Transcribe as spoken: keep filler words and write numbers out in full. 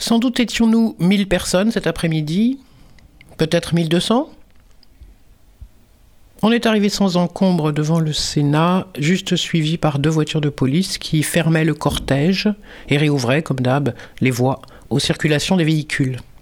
Sans doute étions-nous mille personnes cet après-midi, peut-être mille deux cents. On est arrivé sans encombre devant le Sénat, juste suivi par deux voitures de police qui fermaient le cortège et réouvraient, comme d'hab, les voies aux circulations des véhicules.